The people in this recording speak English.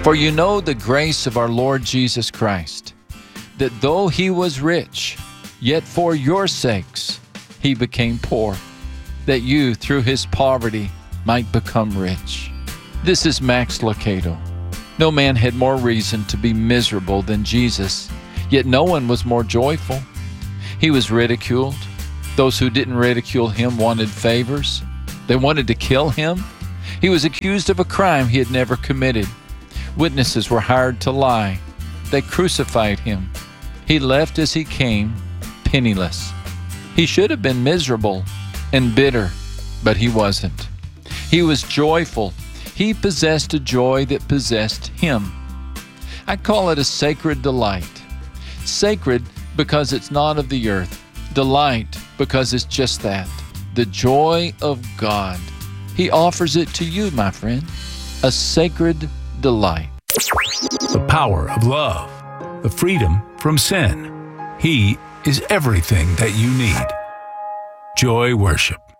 For you know the grace of our Lord Jesus Christ, that though he was rich, yet for your sakes he became poor, that you through his poverty might become rich. This is Max Lucado. No man had more reason to be miserable than Jesus, yet no one was more joyful. He was ridiculed. Those who didn't ridicule him wanted favors. They wanted to kill him. He was accused of a crime he had never committed. Witnesses were hired to lie. They crucified him. He left as he came, penniless. He should have been miserable and bitter, but he wasn't. He was joyful. He possessed a joy that possessed him. I call it a sacred delight. Sacred because it's not of the earth. Delight because it's just that, the joy of God. He offers it to you, my friend, a sacred delight. The power of love, the freedom from sin. He is everything that you need. Joy Worship.